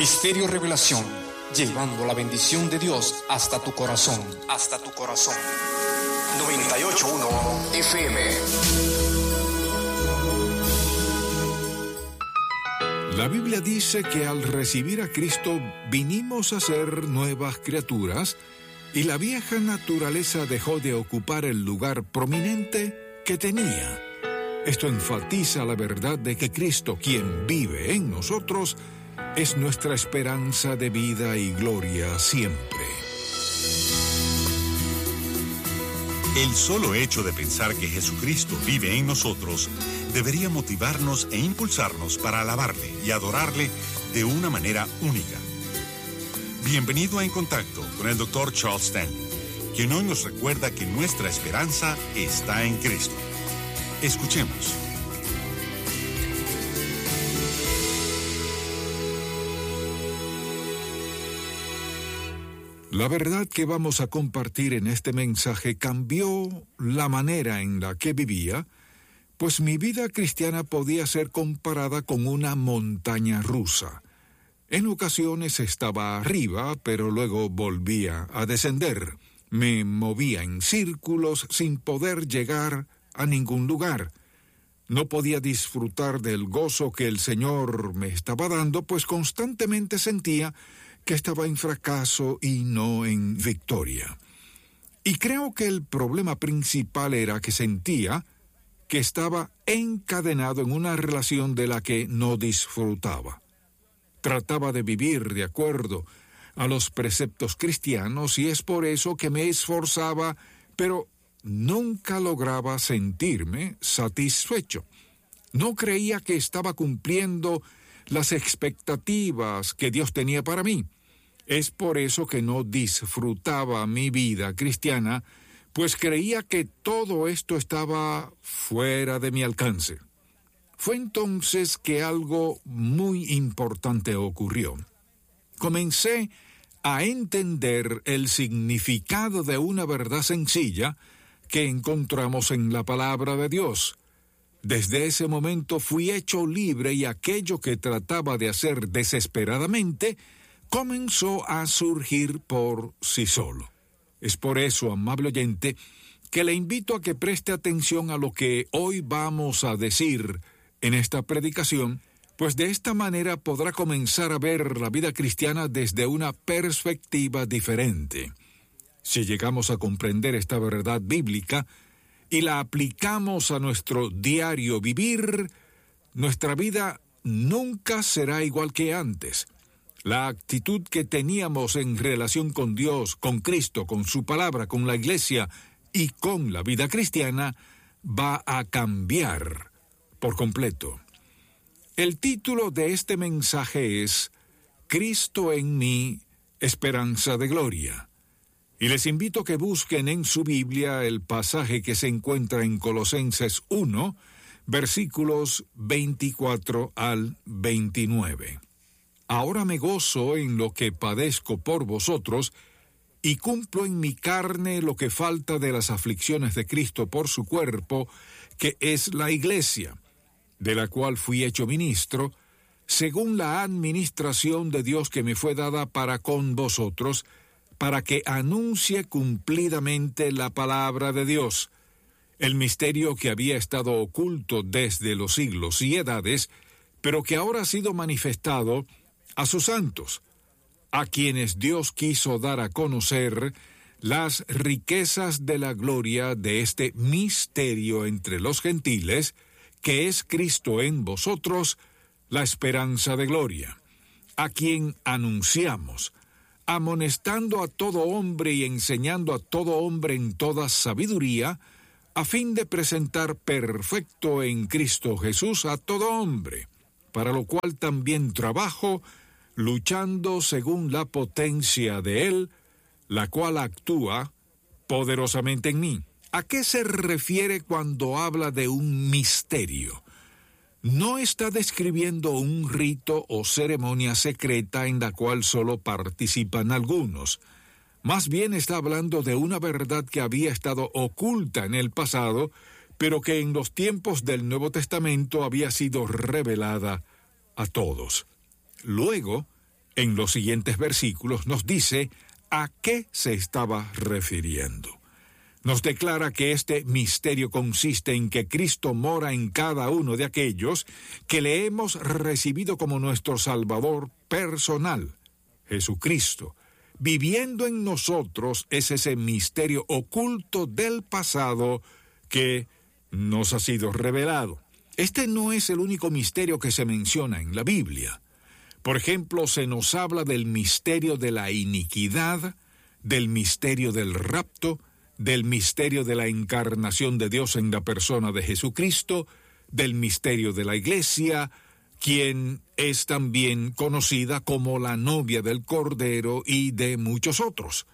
Ministerio Revelación, llevando la bendición de Dios hasta tu corazón. Hasta tu corazón. 98.1 FM. La Biblia dice que al recibir a Cristo vinimos a ser nuevas criaturas y la vieja naturaleza dejó de ocupar el lugar prominente que tenía. Esto enfatiza la verdad de que Cristo, quien vive en nosotros, es nuestra esperanza de vida y gloria siempre. El solo hecho de pensar que Jesucristo vive en nosotros debería motivarnos e impulsarnos para alabarle y adorarle de una manera única. Bienvenido a En Contacto con el Dr. Charles Stanley, quien hoy nos recuerda que nuestra esperanza está en Cristo. Escuchemos. La verdad que vamos a compartir en este mensaje cambió la manera en la que vivía, pues mi vida cristiana podía ser comparada con una montaña rusa. En ocasiones estaba arriba, pero luego volvía a descender. Me movía en círculos sin poder llegar a ningún lugar. No podía disfrutar del gozo que el Señor me estaba dando, pues constantemente sentía que estaba en fracaso y no en victoria. Y creo que el problema principal era que sentía que estaba encadenado en una relación de la que no disfrutaba. Trataba de vivir de acuerdo a los preceptos cristianos y es por eso que me esforzaba, pero nunca lograba sentirme satisfecho. No creía que estaba cumpliendo las expectativas que Dios tenía para mí. Es por eso que no disfrutaba mi vida cristiana, pues creía que todo esto estaba fuera de mi alcance. Fue entonces que algo muy importante ocurrió. Comencé a entender el significado de una verdad sencilla que encontramos en la palabra de Dios. Desde ese momento fui hecho libre y aquello que trataba de hacer desesperadamente comenzó a surgir por sí solo. Es por eso, amable oyente, que le invito a que preste atención a lo que hoy vamos a decir en esta predicación, pues de esta manera podrá comenzar a ver la vida cristiana desde una perspectiva diferente. Si llegamos a comprender esta verdad bíblica y la aplicamos a nuestro diario vivir, nuestra vida nunca será igual que antes. La actitud que teníamos en relación con Dios, con Cristo, con su palabra, con la iglesia y con la vida cristiana va a cambiar por completo. El título de este mensaje es Cristo en mí, esperanza de gloria. Y les invito a que busquen en su Biblia el pasaje que se encuentra en Colosenses 1, versículos 24 al 29. Ahora me gozo en lo que padezco por vosotros, y cumplo en mi carne lo que falta de las aflicciones de Cristo por su cuerpo, que es la iglesia, de la cual fui hecho ministro, según la administración de Dios que me fue dada para con vosotros, para que anuncie cumplidamente la palabra de Dios, el misterio que había estado oculto desde los siglos y edades, pero que ahora ha sido manifestado a sus santos, a quienes Dios quiso dar a conocer las riquezas de la gloria de este misterio entre los gentiles, que es Cristo en vosotros, la esperanza de gloria, a quien anunciamos, amonestando a todo hombre y enseñando a todo hombre en toda sabiduría, a fin de presentar perfecto en Cristo Jesús a todo hombre, para lo cual también trabajo, luchando según la potencia de Él, la cual actúa poderosamente en mí. ¿A qué se refiere cuando habla de un misterio? No está describiendo un rito o ceremonia secreta en la cual solo participan algunos. Más bien está hablando de una verdad que había estado oculta en el pasado, pero que en los tiempos del Nuevo Testamento había sido revelada a todos. Luego, En los siguientes versículos nos dice a qué se estaba refiriendo. Nos declara que este misterio consiste en que Cristo mora en cada uno de aquellos que le hemos recibido como nuestro Salvador personal. Jesucristo, viviendo en nosotros, es ese misterio oculto del pasado que nos ha sido revelado. Este no es el único misterio que se menciona en la Biblia. Por ejemplo, se nos habla del misterio de la iniquidad, del misterio del rapto, del misterio de la encarnación de Dios en la persona de Jesucristo, del misterio de la Iglesia, quien es también conocida como la novia del Cordero, y de muchos otros.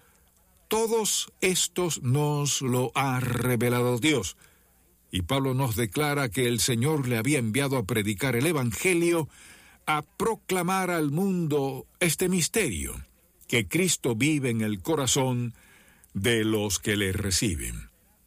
Todos estos nos lo ha revelado Dios. Y Pablo nos declara que el Señor le había enviado a predicar el Evangelio, a proclamar al mundo este misterio, que Cristo vive en el corazón de los que le reciben.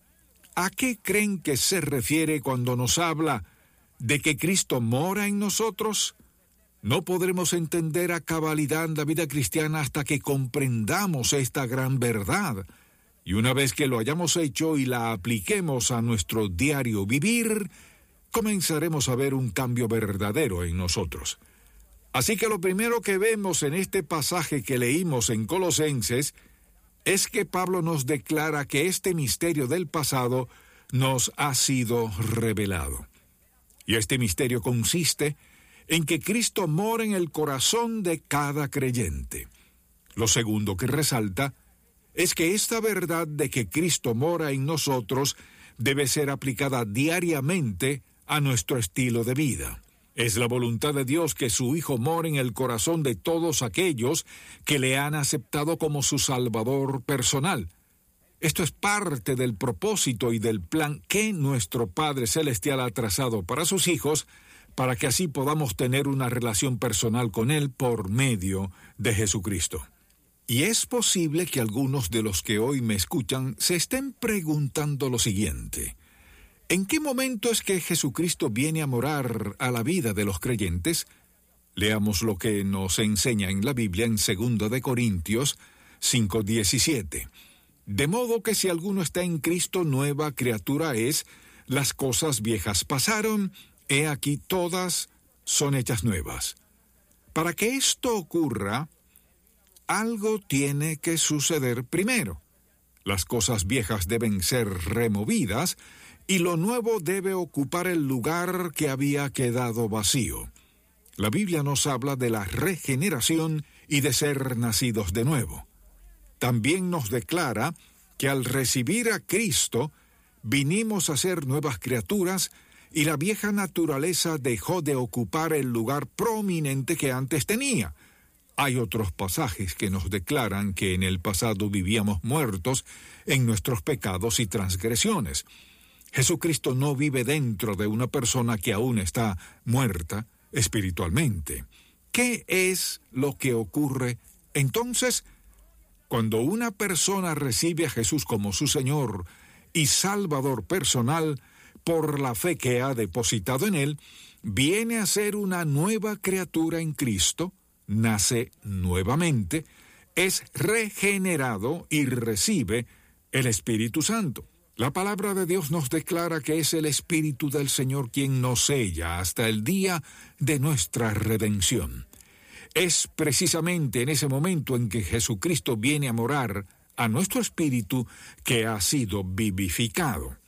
¿A qué creen que se refiere cuando nos habla de que Cristo mora en nosotros? No podremos entender a cabalidad la vida cristiana hasta que comprendamos esta gran verdad. Y una vez que lo hayamos hecho y la apliquemos a nuestro diario vivir, comenzaremos a ver un cambio verdadero en nosotros. Así que lo primero que vemos en este pasaje que leímos en Colosenses es que Pablo nos declara que este misterio del pasado nos ha sido revelado. Y este misterio consiste en que Cristo mora en el corazón de cada creyente. Lo segundo que resalta es que esta verdad de que Cristo mora en nosotros debe ser aplicada diariamente a nuestro estilo de vida. Es la voluntad de Dios que su Hijo more en el corazón de todos aquellos que le han aceptado como su Salvador personal. Esto es parte del propósito y del plan que nuestro Padre Celestial ha trazado para sus hijos, para que así podamos tener una relación personal con Él por medio de Jesucristo. Y es posible que algunos de los que hoy me escuchan se estén preguntando lo siguiente: ¿en qué momento es que Jesucristo viene a morar a la vida de los creyentes? Leamos lo que nos enseña en la Biblia en 2 de Corintios 5:17. De modo que si alguno está en Cristo, nueva criatura es, las cosas viejas pasaron, he aquí todas son hechas nuevas. Para que esto ocurra, algo tiene que suceder primero. Las cosas viejas deben ser removidas, y lo nuevo debe ocupar el lugar que había quedado vacío. La Biblia nos habla de la regeneración y de ser nacidos de nuevo. También nos declara que al recibir a Cristo, vinimos a ser nuevas criaturas y la vieja naturaleza dejó de ocupar el lugar prominente que antes tenía. Hay otros pasajes que nos declaran que en el pasado vivíamos muertos en nuestros pecados y transgresiones. Jesucristo no vive dentro de una persona que aún está muerta espiritualmente. ¿Qué es lo que ocurre entonces? Cuando una persona recibe a Jesús como su Señor y Salvador personal, por la fe que ha depositado en Él, viene a ser una nueva criatura en Cristo, nace nuevamente, es regenerado y recibe el Espíritu Santo. La palabra de Dios nos declara que es el Espíritu del Señor quien nos sella hasta el día de nuestra redención. Es precisamente en ese momento en que Jesucristo viene a morar a nuestro espíritu que ha sido vivificado.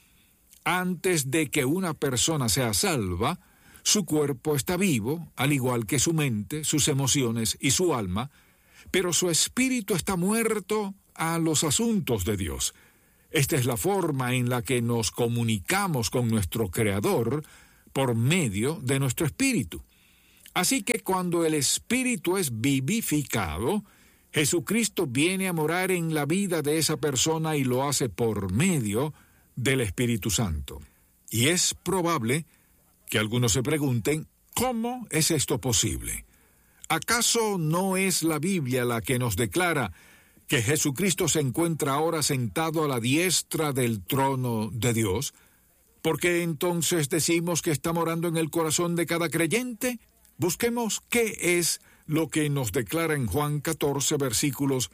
Antes de que una persona sea salva, su cuerpo está vivo, al igual que su mente, sus emociones y su alma, pero su espíritu está muerto a los asuntos de Dios. Esta es la forma en la que nos comunicamos con nuestro Creador por medio de nuestro espíritu. Así que cuando el espíritu es vivificado, Jesucristo viene a morar en la vida de esa persona y lo hace por medio del Espíritu Santo. Y es probable que algunos se pregunten, ¿cómo es esto posible? ¿Acaso no es la Biblia la que nos declara que Jesucristo se encuentra ahora sentado a la diestra del trono de Dios? ¿Por qué entonces decimos que está morando en el corazón de cada creyente? Busquemos qué es lo que nos declara en Juan 14, versículos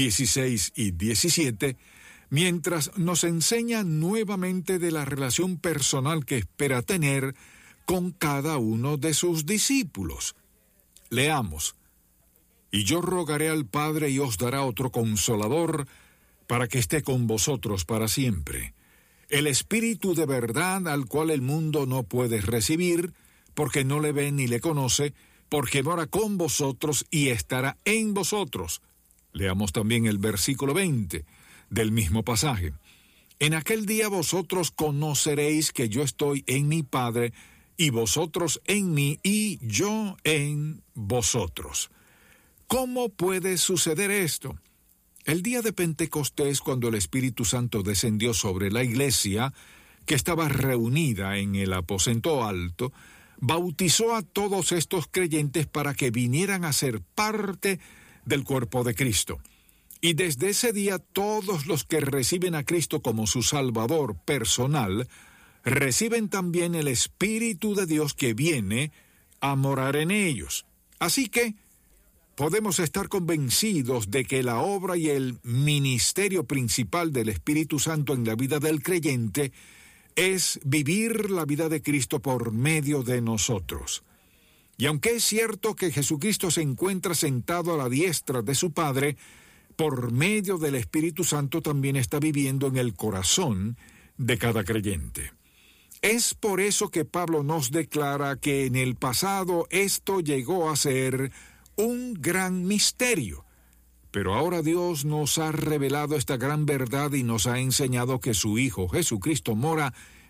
16 y 17, mientras nos enseña nuevamente de la relación personal que espera tener con cada uno de sus discípulos. Leamos: «Y yo rogaré al Padre y os dará otro Consolador, para que esté con vosotros para siempre, el Espíritu de verdad, al cual el mundo no puede recibir, porque no le ve ni le conoce, porque mora con vosotros y estará en vosotros». Leamos también el versículo 20 del mismo pasaje. «En aquel día vosotros conoceréis que yo estoy en mi Padre, y vosotros en mí, y yo en vosotros». ¿Cómo puede suceder esto? El día de Pentecostés, cuando el Espíritu Santo descendió sobre la iglesia, que estaba reunida en el aposento alto, bautizó a todos estos creyentes para que vinieran a ser parte del cuerpo de Cristo. Y desde ese día todos los que reciben a Cristo como su Salvador personal, reciben también el Espíritu de Dios que viene a morar en ellos. Así que podemos estar convencidos de que la obra y el ministerio principal del Espíritu Santo en la vida del creyente es vivir la vida de Cristo por medio de nosotros. Y aunque es cierto que Jesucristo se encuentra sentado a la diestra de su Padre, por medio del Espíritu Santo también está viviendo en el corazón de cada creyente. Es por eso que Pablo nos declara que en el pasado esto llegó a ser un gran misterio, pero ahora Dios nos ha revelado esta gran verdad y nos ha enseñado que su Hijo Jesucristo mora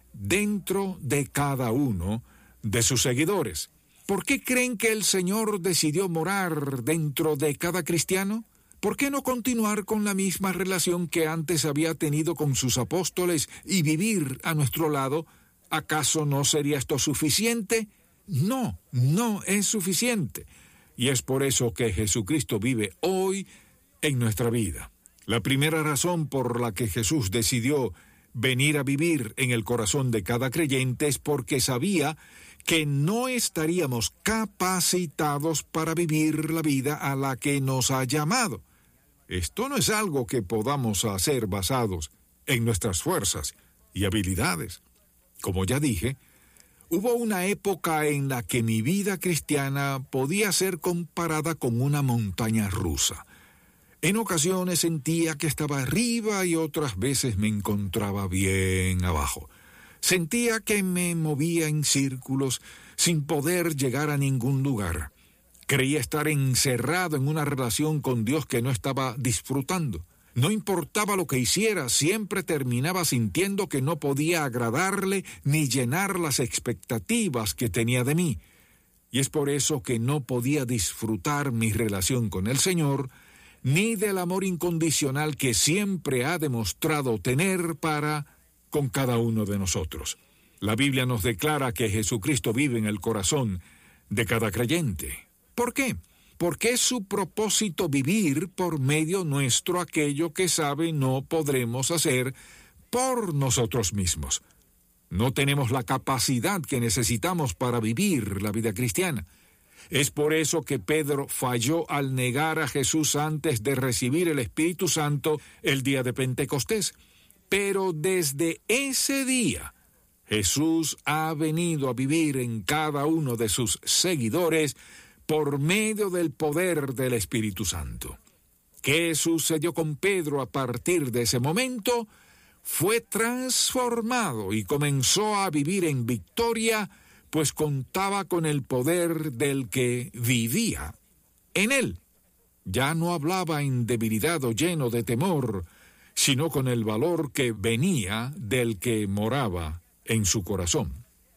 dentro de cada uno de sus seguidores. ¿Por qué creen que el Señor decidió morar dentro de cada cristiano? ¿Por qué no continuar con la misma relación que antes había tenido con sus apóstoles y vivir a nuestro lado? ¿Acaso no sería esto suficiente? No, no es suficiente. Y es por eso que Jesucristo vive hoy en nuestra vida. La primera razón por la que Jesús decidió venir a vivir en el corazón de cada creyente es porque sabía que no estaríamos capacitados para vivir la vida a la que nos ha llamado. Esto no es algo que podamos hacer basados en nuestras fuerzas y habilidades. Como ya dije, hubo una época en la que mi vida cristiana podía ser comparada con una montaña rusa. En ocasiones sentía que estaba arriba y otras veces me encontraba bien abajo. Sentía que me movía en círculos sin poder llegar a ningún lugar. Creía estar encerrado en una relación con Dios que no estaba disfrutando. No importaba lo que hiciera, siempre terminaba sintiendo que no podía agradarle ni llenar las expectativas que tenía de mí. Y es por eso que no podía disfrutar mi relación con el Señor, ni del amor incondicional que siempre ha demostrado tener para con cada uno de nosotros. La Biblia nos declara que Jesucristo vive en el corazón de cada creyente. ¿Por qué? Porque es su propósito vivir por medio nuestro aquello que sabe no podremos hacer por nosotros mismos. No tenemos la capacidad que necesitamos para vivir la vida cristiana. Es por eso que Pedro falló al negar a Jesús antes de recibir el Espíritu Santo el día de Pentecostés. Pero desde ese día, Jesús ha venido a vivir en cada uno de sus seguidores por medio del poder del Espíritu Santo. ¿Qué sucedió con Pedro a partir de ese momento? Fue transformado y comenzó a vivir en victoria, pues contaba con el poder del que vivía en él. Ya no hablaba en debilidad o lleno de temor, sino con el valor que venía del que moraba en su corazón.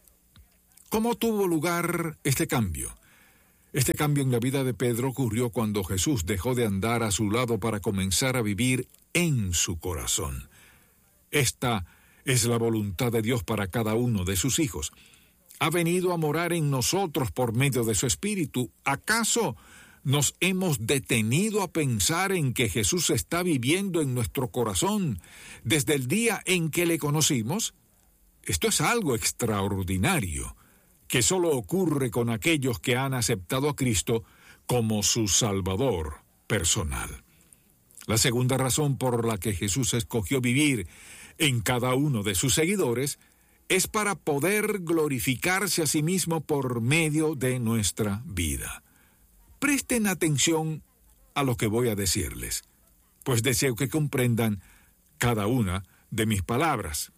¿Cómo tuvo lugar este cambio? Este cambio en la vida de Pedro ocurrió cuando Jesús dejó de andar a su lado para comenzar a vivir en su corazón. Esta es la voluntad de Dios para cada uno de sus hijos. Ha venido a morar en nosotros por medio de su Espíritu. ¿Acaso nos hemos detenido a pensar en que Jesús está viviendo en nuestro corazón desde el día en que le conocimos? Esto es algo extraordinario, que solo ocurre con aquellos que han aceptado a Cristo como su Salvador personal. La segunda razón por la que Jesús escogió vivir en cada uno de sus seguidores es para poder glorificarse a sí mismo por medio de nuestra vida. Presten atención a lo que voy a decirles, pues deseo que comprendan cada una de mis palabras.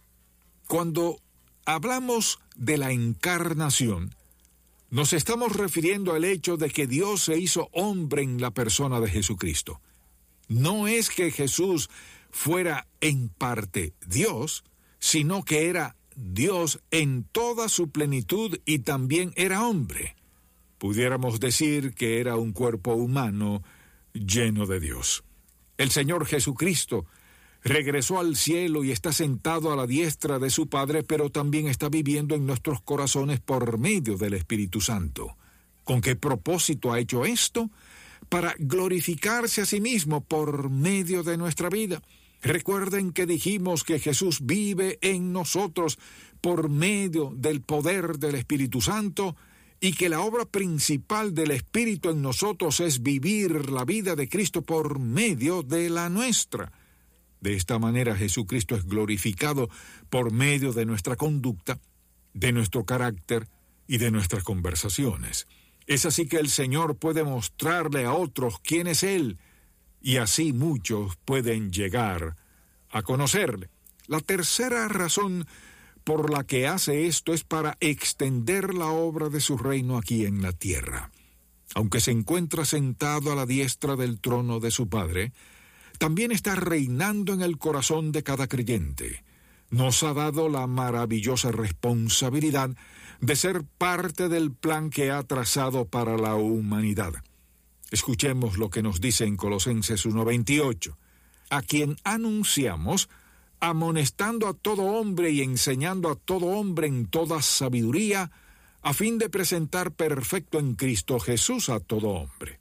Cuando hablamos de la encarnación, nos estamos refiriendo al hecho de que Dios se hizo hombre en la persona de Jesucristo. No es que Jesús fuera en parte Dios, sino que era Dios en toda su plenitud y también era hombre. Pudiéramos decir que era un cuerpo humano lleno de Dios. El Señor Jesucristo regresó al cielo y está sentado a la diestra de su Padre, pero también está viviendo en nuestros corazones por medio del Espíritu Santo. ¿Con qué propósito ha hecho esto? Para glorificarse a sí mismo por medio de nuestra vida. Recuerden que dijimos que Jesús vive en nosotros por medio del poder del Espíritu Santo y que la obra principal del Espíritu en nosotros es vivir la vida de Cristo por medio de la nuestra. De esta manera Jesucristo es glorificado por medio de nuestra conducta, de nuestro carácter y de nuestras conversaciones. Es así que el Señor puede mostrarle a otros quién es Él, y así muchos pueden llegar a conocerle. La tercera razón por la que hace esto es para extender la obra de su reino aquí en la tierra. Aunque se encuentra sentado a la diestra del trono de su Padre, también está reinando en el corazón de cada creyente. Nos ha dado la maravillosa responsabilidad de ser parte del plan que ha trazado para la humanidad. Escuchemos lo que nos dice en Colosenses 1:28, a quien anunciamos, amonestando a todo hombre y enseñando a todo hombre en toda sabiduría, a fin de presentar perfecto en Cristo Jesús a todo hombre.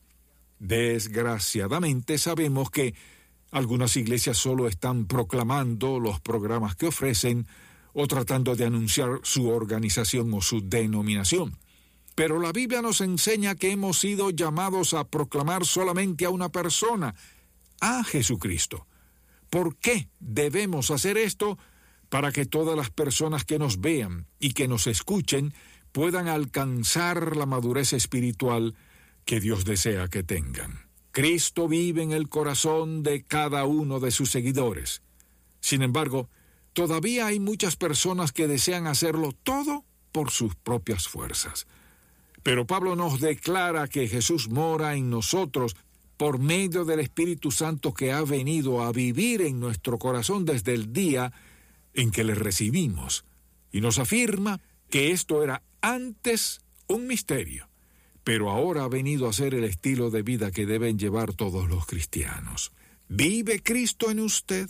Desgraciadamente sabemos que algunas iglesias solo están proclamando los programas que ofrecen o tratando de anunciar su organización o su denominación. Pero la Biblia nos enseña que hemos sido llamados a proclamar solamente a una persona, a Jesucristo. ¿Por qué debemos hacer esto? Para que todas las personas que nos vean y que nos escuchen puedan alcanzar la madurez espiritual que Dios desea que tengan. Cristo vive en el corazón de cada uno de sus seguidores. Sin embargo, todavía hay muchas personas que desean hacerlo todo por sus propias fuerzas. Pero Pablo nos declara que Jesús mora en nosotros por medio del Espíritu Santo que ha venido a vivir en nuestro corazón desde el día en que le recibimos. Y nos afirma que esto era antes un misterio, pero ahora ha venido a ser el estilo de vida que deben llevar todos los cristianos. ¿Vive Cristo en usted?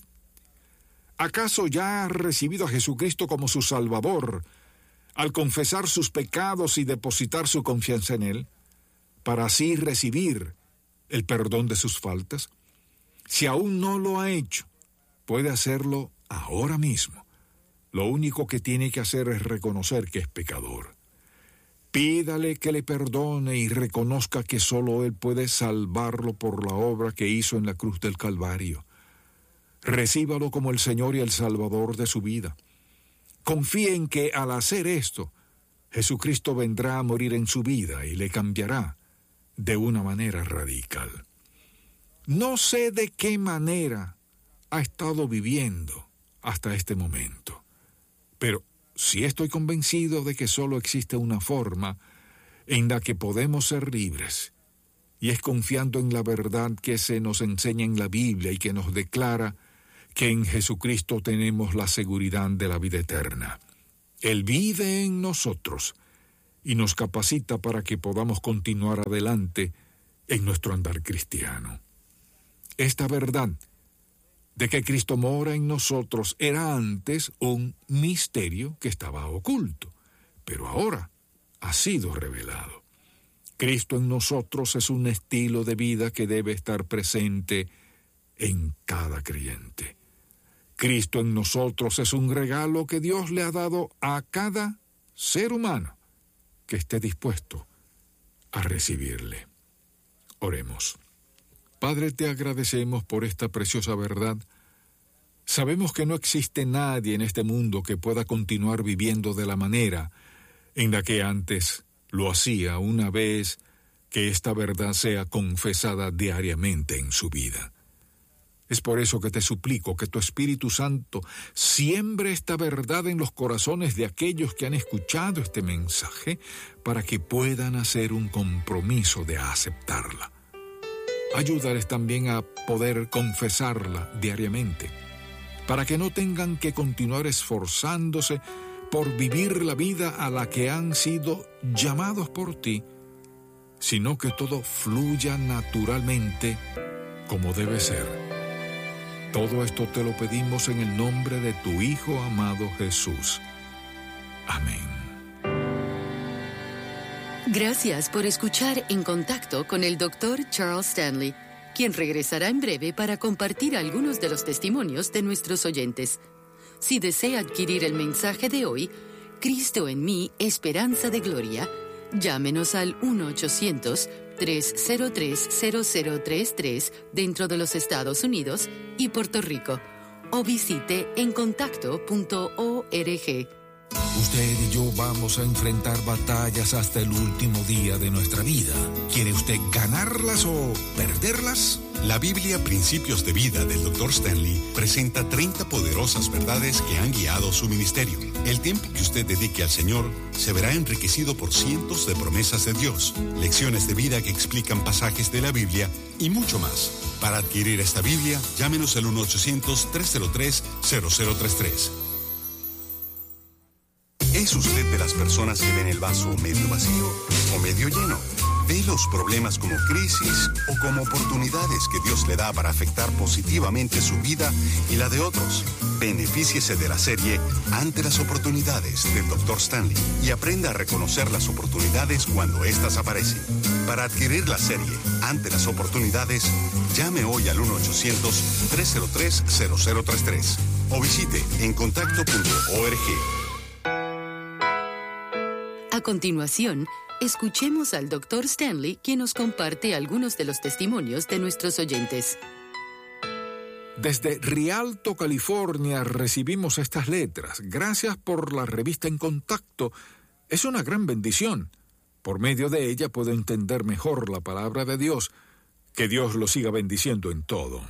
¿Acaso ya ha recibido a Jesucristo como su Salvador al confesar sus pecados y depositar su confianza en Él, para así recibir el perdón de sus faltas? Si aún no lo ha hecho, puede hacerlo ahora mismo. Lo único que tiene que hacer es reconocer que es pecador. Pídale que le perdone y reconozca que solo Él puede salvarlo por la obra que hizo en la cruz del Calvario. Recíbalo como el Señor y el Salvador de su vida. Confíe en que al hacer esto, Jesucristo vendrá a morir en su vida y le cambiará de una manera radical. No sé de qué manera ha estado viviendo hasta este momento, pero sí estoy convencido de que solo existe una forma en la que podemos ser libres, y es confiando en la verdad que se nos enseña en la Biblia y que nos declara que en Jesucristo tenemos la seguridad de la vida eterna. Él vive en nosotros y nos capacita para que podamos continuar adelante en nuestro andar cristiano. Esta verdad de que Cristo mora en nosotros era antes un misterio que estaba oculto, pero ahora ha sido revelado. Cristo en nosotros es un estilo de vida que debe estar presente en cada creyente. Cristo en nosotros es un regalo que Dios le ha dado a cada ser humano que esté dispuesto a recibirle. Oremos. Padre, te agradecemos por esta preciosa verdad. Sabemos que no existe nadie en este mundo que pueda continuar viviendo de la manera en la que antes lo hacía una vez que esta verdad sea confesada diariamente en su vida. Es por eso que te suplico que tu Espíritu Santo siembre esta verdad en los corazones de aquellos que han escuchado este mensaje para que puedan hacer un compromiso de aceptarla. Ayúdales también a poder confesarla diariamente, para que no tengan que continuar esforzándose por vivir la vida a la que han sido llamados por ti, sino que todo fluya naturalmente como debe ser. Todo esto te lo pedimos en el nombre de tu Hijo amado Jesús. Amén. Gracias por escuchar En Contacto con el Dr. Charles Stanley, quien regresará en breve para compartir algunos de los testimonios de nuestros oyentes. Si desea adquirir el mensaje de hoy, Cristo en mí, Esperanza de Gloria, llámenos al 1-800-303-0033 dentro de los Estados Unidos y Puerto Rico, o visite encontacto.org. Usted y yo vamos a enfrentar batallas hasta el último día de nuestra vida. ¿Quiere usted ganarlas o perderlas? La Biblia Principios de Vida del Dr. Stanley presenta 30 poderosas verdades que han guiado su ministerio. El tiempo que usted dedique al Señor se verá enriquecido por cientos de promesas de Dios, lecciones de vida que explican pasajes de la Biblia y mucho más. Para adquirir esta Biblia, llámenos al 1-800-303-0033. ¿Es usted de las personas que ven el vaso medio vacío o medio lleno? ¿Ve los problemas como crisis o como oportunidades que Dios le da para afectar positivamente su vida y la de otros? Benefíciese de la serie Ante las oportunidades del Dr. Stanley y aprenda a reconocer las oportunidades cuando éstas aparecen. Para adquirir la serie Ante las oportunidades, llame hoy al 1-800-303-0033 o visite encontacto.org. A continuación, escuchemos al Dr. Stanley, quien nos comparte algunos de los testimonios de nuestros oyentes. Desde Rialto, California, recibimos estas letras. Gracias por la revista En Contacto. Es una gran bendición. Por medio de ella puedo entender mejor la palabra de Dios. Que Dios lo siga bendiciendo en todo.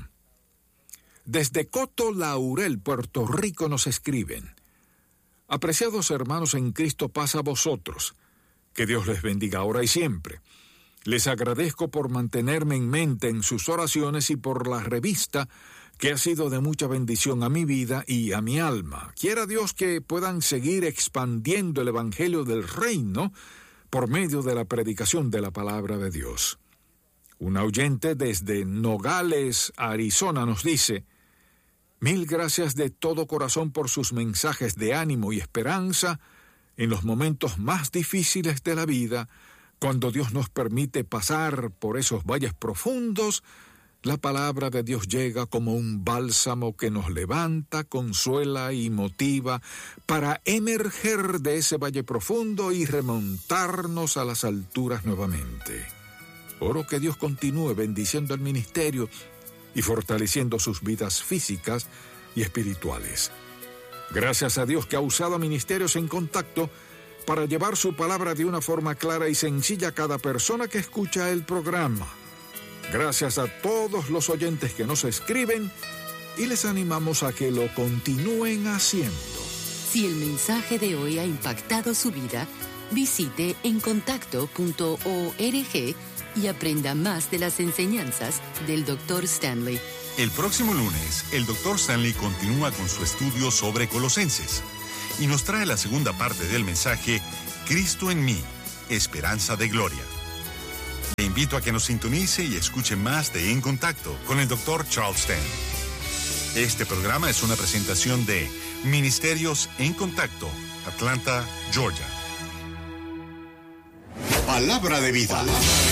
Desde Coto Laurel, Puerto Rico, nos escriben: apreciados hermanos en Cristo, paz a vosotros. Que Dios les bendiga ahora y siempre. Les agradezco por mantenerme en mente en sus oraciones y por la revista que ha sido de mucha bendición a mi vida y a mi alma. Quiera Dios que puedan seguir expandiendo el evangelio del reino por medio de la predicación de la palabra de Dios. Un oyente desde Nogales, Arizona, nos dice: mil gracias de todo corazón por sus mensajes de ánimo y esperanza en los momentos más difíciles de la vida. Cuando Dios nos permite pasar por esos valles profundos, la palabra de Dios llega como un bálsamo que nos levanta, consuela y motiva para emerger de ese valle profundo y remontarnos a las alturas nuevamente. Oro que Dios continúe bendiciendo el ministerio y fortaleciendo sus vidas físicas y espirituales. Gracias a Dios que ha usado a Ministerios en Contacto para llevar su palabra de una forma clara y sencilla a cada persona que escucha el programa. Gracias a todos los oyentes que nos escriben y les animamos a que lo continúen haciendo. Si el mensaje de hoy ha impactado su vida, visite encontacto.org y aprenda más de las enseñanzas del Dr. Stanley. El próximo lunes, el Dr. Stanley continúa con su estudio sobre Colosenses y nos trae la segunda parte del mensaje Cristo en mí, Esperanza de Gloria. Le invito a que nos sintonice y escuche más de En Contacto con el Dr. Charles Stanley. Este programa es una presentación de Ministerios en Contacto, Atlanta, Georgia. Palabra de vida.